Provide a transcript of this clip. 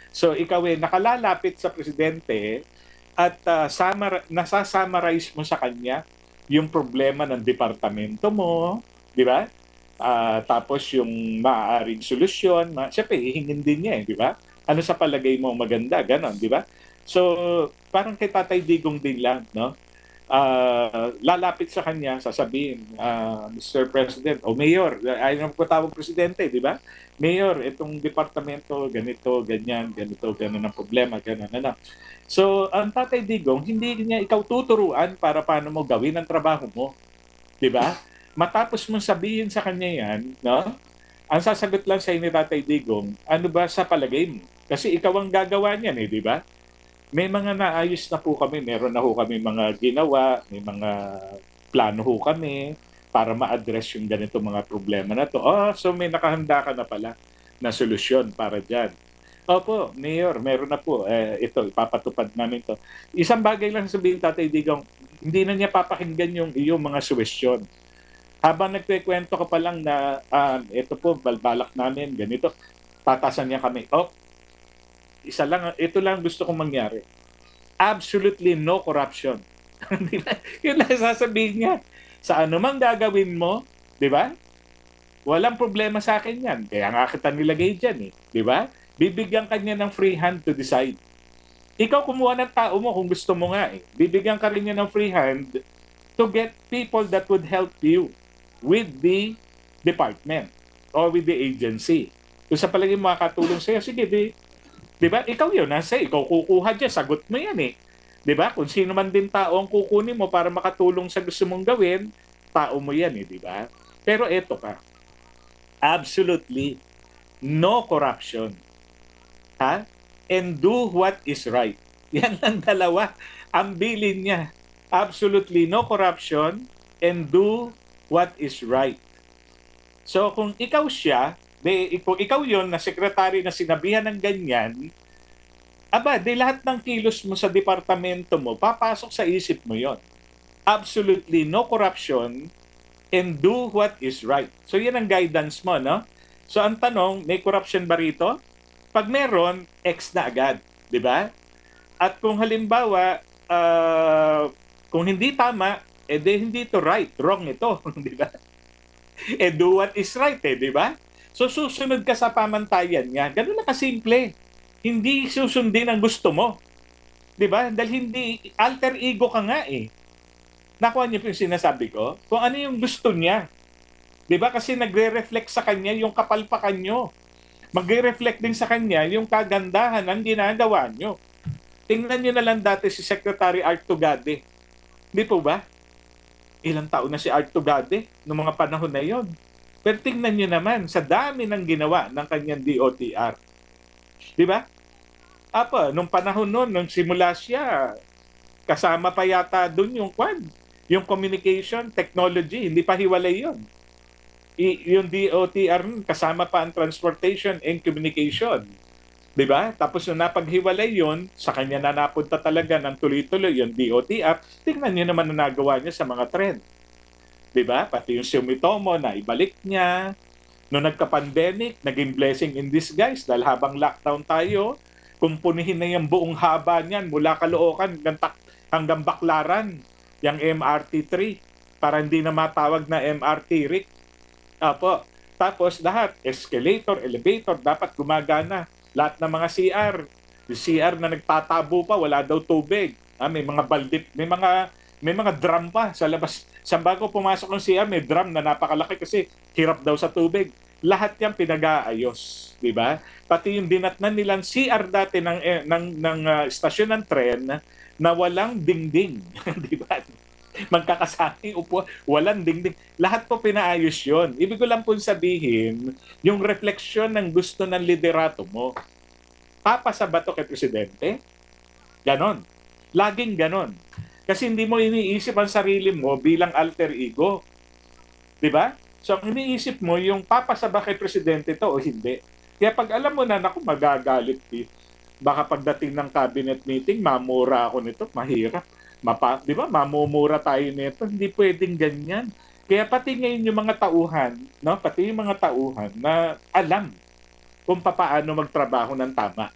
So ikaw nakalalapit sa presidente at nasa-summarize mo sa kanya yung problema ng departamento mo, di ba? Tapos yung maaaring solusyon, siyempre hihingin din niya di ba? Ano sa palagay mo maganda, ganon, di ba? So, parang kay Tatay Digong din lang, no? Lalapit sa kanya, sasabihin, Mr. President, o Mayor, ayaw ko tawag presidente, di ba? Mayor, itong departamento, ganito, ganyan, ganito, ganon ang problema, ganon, ano. So, ang Tatay Digong, hindi niya ikaw tuturuan para paano mo gawin ang trabaho mo, di ba? Matapos mong sabihin sa kanya yan, no? Ang sasagot lang sa ni Tatay Digong, ano ba sa palagay mo? Kasi ikaw ang gagawa niyan di ba? May mga naayos na po kami, meron na ho kami mga ginawa, may mga plano ho kami para ma-address yung ganito mga problema na to. Oh, so may nakahanda ka na pala na solusyon para dyan. Opo, Mayor, meron na po. Ito, ipapatupad namin to. Isang bagay lang sabihin, Tatay Digong, hindi na niya papakinggan yung iyong mga suwestyon. Habang nagkikwento ka pa lang na ito po, balbalak namin, ganito, tatasan niya kami. Oh, ito lang gusto kong mangyari. Absolutely no corruption. Yun lang sasabihin niya. Sa ano mang gagawin mo, di ba? Walang problema sa akin yan. Kaya nga kita nilagay dyan di ba? Bibigyan ka niya ng free hand to decide. Ikaw kumuha ng tao mo kung gusto mo nga Bibigyan ka rin niya ng free hand to get people that would help you with the department or with the agency. Kung sa palagay mo makakatulong sa'yo, sige, di ba? Ikaw yun, ikaw kukuha dyan, sagot mo yan di ba? Kung sino man din tao ang kukunin mo para makatulong sa gusto mong gawin, tao mo yan di ba? Pero eto ka, absolutely no corruption. Ha? And do what is right. Yan ang dalawa. Ang bilin niya, absolutely no corruption and do what is right. So kung ikaw siya, kung ikaw yon na sekretary na sinabihan ng ganyan, lahat ng kilos mo sa departamento mo, papasok sa isip mo yon. Absolutely no corruption and do what is right. So yan ang guidance mo, no? So ang tanong, may corruption ba rito? Pag meron, X na agad, di ba? At kung halimbawa, kung hindi tama, hindi ito right, wrong ito, di ba? Do what is right di ba? So susunod ka sa pamantayan niya. Ganun na kasimple. Hindi susundin ang gusto mo. Di ba? Dahil hindi, alter ego ka nga Nakuha niyo po yung sinasabi ko? Kung ano yung gusto niya. Di ba? Kasi nagre-reflect sa kanya yung kapalpakan nyo. Magre-reflect din sa kanya yung kagandahan ng ginagawa nyo. Tingnan nyo na lang dati si Secretary Art Tugade. Di po ba? Ilang taon na si Art Tugade noong mga panahon na yon. Pero tingnan nyo naman sa dami ng ginawa ng kanyang DOTR. Di ba? Nung panahon noon, nung simula siya, kasama pa yata doon yung communication technology, hindi pa hiwalay yun. Yung DOTR kasama pa ang transportation and communication. 'Di ba? Tapos nung napaghiwalay yon, sa kanya na napunta talaga ng tuloy-tuloy yung DOTR. Tingnan niyo naman na nagawa niya sa mga trend. 'Di ba? Pati yung Sumitomo na ibalik niya. Nung nagka-pandemic, naging blessing in disguise dahil habang lockdown tayo, kumpunihin na yung buong haba niyan mula Caloocan hanggang Baclaran, yung MRT3 para hindi na matawag na MRT Rick. Tapos lahat, escalator, elevator, dapat gumagana. Lahat ng mga CR. Yung CR na nagtatabo pa, wala daw tubig. May mga balde, may mga drum pa sa labas. Sa bago pumasok ng CR, may drum na napakalaki kasi hirap daw sa tubig. Lahat yan pinag-aayos, di ba? Pati yung dinatnan nilang CR dati ng stasyon ng tren na walang dingding, di ba? Magkakasanging upo, walang dingding. Lahat po pinaayos yon. Ibig ko lang po sabihin, yung refleksyon ng gusto ng liderato mo, papasa ba to kay Presidente? Ganon. Laging ganon. Kasi hindi mo iniisip ang sarili mo bilang alter ego. Di ba? So ang iniisip mo, yung papasa ba kay Presidente to o hindi? Kaya pag alam mo na, naku, magagalit baka pagdating ng cabinet meeting, mamura ako nito, mahirap. Di ba? Mamumura tayo nito. Hindi pwedeng ganyan. Kaya pati ngayon yung mga tauhan, no? Pati yung mga tauhan na alam kung paano magtrabaho ng tama.